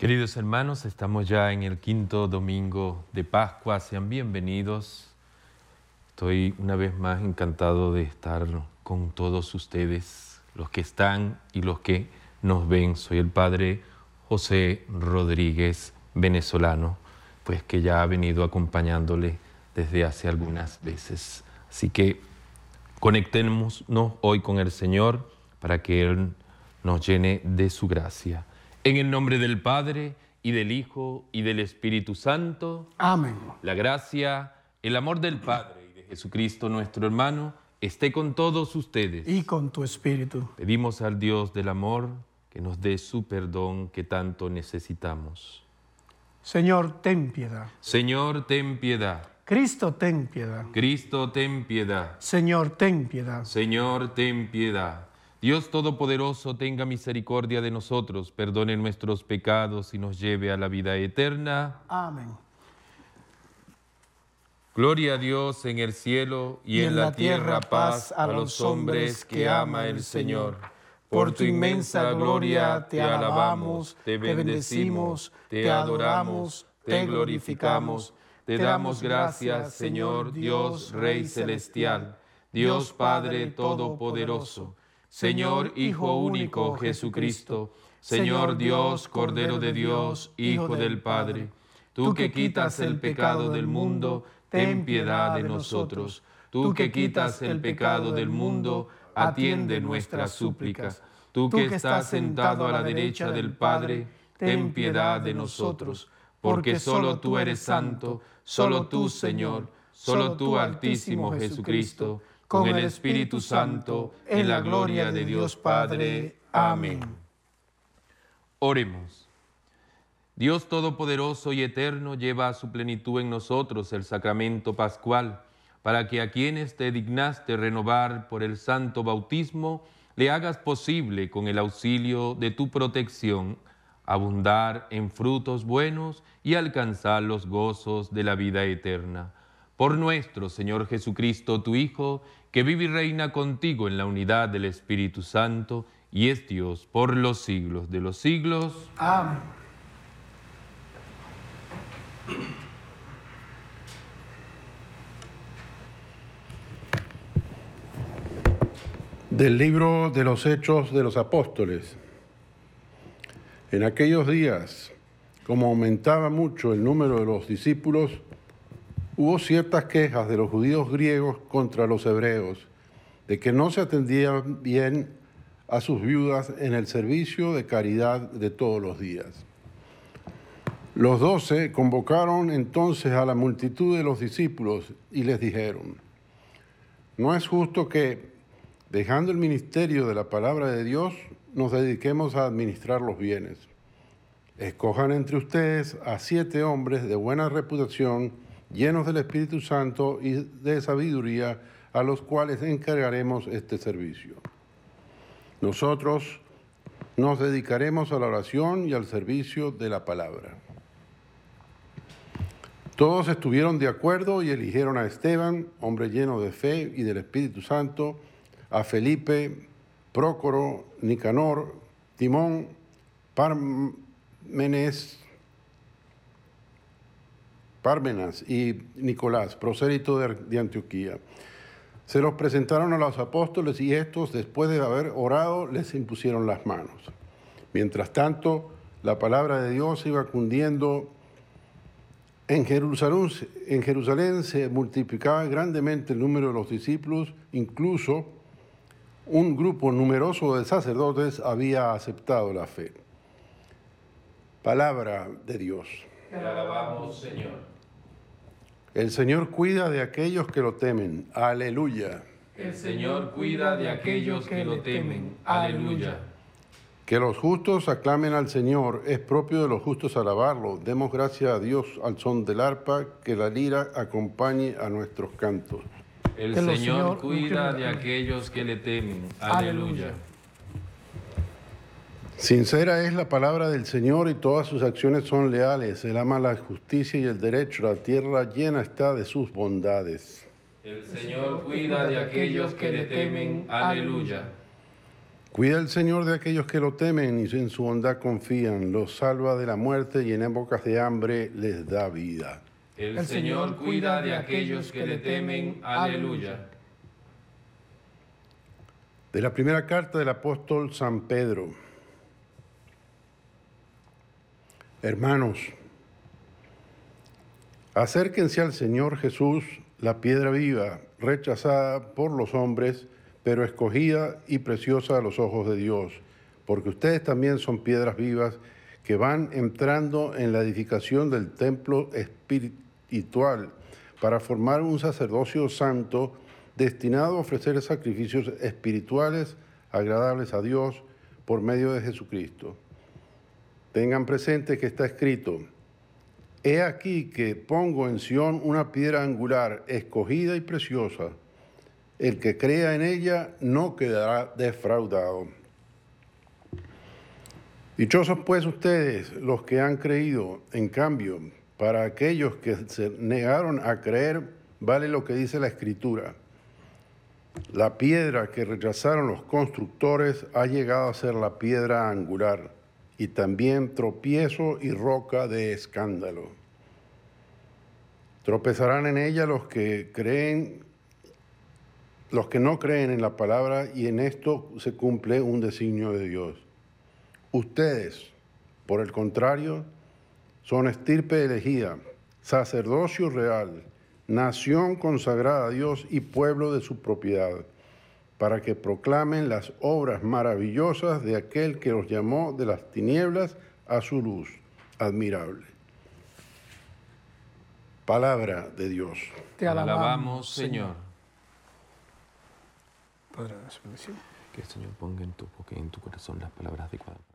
Queridos hermanos, estamos ya en el quinto domingo de Pascua. Sean bienvenidos. Estoy una vez más encantado de estar con todos ustedes, los que están y los que nos ven. Soy el Padre José Rodríguez, venezolano, pues que ya ha venido acompañándole desde hace algunas veces. Así que conectémonos hoy con el Señor para que Él nos llene de su gracia. En el nombre del Padre, y del Hijo, y del Espíritu Santo. Amén. La gracia, el amor del Padre y de Jesucristo nuestro hermano, esté con todos ustedes. Y con tu espíritu. Pedimos al Dios del amor que nos dé su perdón que tanto necesitamos. Señor, ten piedad. Señor, ten piedad. Cristo, ten piedad. Cristo, ten piedad. Señor, ten piedad. Señor, ten piedad. Dios Todopoderoso, tenga misericordia de nosotros, perdone nuestros pecados y nos lleve a la vida eterna. Amén. Gloria a Dios en el cielo y en la tierra paz a los hombres que ama el Señor. Por tu inmensa gloria te alabamos, te bendecimos, te adoramos, te glorificamos. Te damos gracias, Señor Dios, Rey Celestial, Dios Padre Todopoderoso, Señor Hijo único Jesucristo, Señor Dios, Cordero de Dios, Hijo del Padre. Tú que quitas el pecado del mundo, ten piedad de nosotros. Tú que quitas el pecado del mundo, atiende nuestras súplicas. Tú que estás sentado a la derecha del Padre, ten piedad de nosotros. Porque solo tú eres santo, solo tú, Señor, solo tú, Altísimo Jesucristo, con el Espíritu Santo, en la gloria de Dios Padre. Amén. Oremos. Dios Todopoderoso y Eterno, lleva a su plenitud en nosotros el sacramento pascual, para que a quienes te dignaste renovar por el santo bautismo, le hagas posible, con el auxilio de tu protección, abundar en frutos buenos y alcanzar los gozos de la vida eterna. Por nuestro Señor Jesucristo, tu Hijo, que vive y reina contigo en la unidad del Espíritu Santo, y es Dios por los siglos de los siglos. Amén. Del libro de los Hechos de los Apóstoles. En aquellos días, como aumentaba mucho el número de los discípulos, hubo ciertas quejas de los judíos griegos contra los hebreos, de que no se atendía bien a sus viudas en el servicio de caridad de todos los días. Los 12 convocaron entonces a la multitud de los discípulos y les dijeron: no es justo que, dejando el ministerio de la palabra de Dios, nos dediquemos a administrar los bienes. Escojan entre ustedes a 7 hombres de buena reputación, llenos del Espíritu Santo y de sabiduría, a los cuales encargaremos este servicio. Nosotros nos dedicaremos a la oración y al servicio de la palabra. Todos estuvieron de acuerdo y eligieron a Esteban, hombre lleno de fe y del Espíritu Santo, a Felipe, Prócoro, Nicanor, Timón, Pármenas y Nicolás, prosélito de Antioquía. Se los presentaron a los apóstoles y estos, después de haber orado, les impusieron las manos. Mientras tanto, la palabra de Dios iba cundiendo. En Jerusalén se multiplicaba grandemente el número de los discípulos, incluso un grupo numeroso de sacerdotes había aceptado la fe. Palabra de Dios. Te alabamos, Señor. El Señor cuida de aquellos que lo temen. Aleluya. El Señor cuida de aquellos que lo temen. Aleluya. Que los justos aclamen al Señor, es propio de los justos alabarlo. Demos gracias a Dios al son del arpa, que la lira acompañe a nuestros cantos. El Señor cuida de aquellos que le temen. Aleluya. Sincera es la palabra del Señor y todas sus acciones son leales. Él ama la justicia y el derecho. La tierra llena está de sus bondades. El Señor cuida de aquellos que le temen. Aleluya. Cuida el Señor de aquellos que lo temen y en su bondad confían. Los salva de la muerte y en épocas de hambre les da vida. El Señor cuida de aquellos que le temen. Aleluya. De la primera carta del apóstol San Pedro. Hermanos, acérquense al Señor Jesús, la piedra viva, rechazada por los hombres, pero escogida y preciosa a los ojos de Dios, porque ustedes también son piedras vivas que van entrando en la edificación del templo espiritual para formar un sacerdocio santo destinado a ofrecer sacrificios espirituales agradables a Dios por medio de Jesucristo. Tengan presente que está escrito: he aquí que pongo en Sión una piedra angular, escogida y preciosa. El que crea en ella no quedará defraudado. Dichosos pues ustedes, los que han creído. En cambio, para aquellos que se negaron a creer, vale lo que dice la Escritura: la piedra que rechazaron los constructores ha llegado a ser la piedra angular, y también tropiezo y roca de escándalo. Tropezarán en ella los que no creen en la palabra, y en esto se cumple un designio de Dios. Ustedes, por el contrario, son estirpe elegida, sacerdocio real, nación consagrada a Dios y pueblo de su propiedad, para que proclamen las obras maravillosas de aquel que los llamó de las tinieblas a su luz admirable. Palabra de Dios. Te Alabamos, Señor. Padre, la bendición. Que el Señor ponga en tu boca y en tu corazón las palabras adecuadas.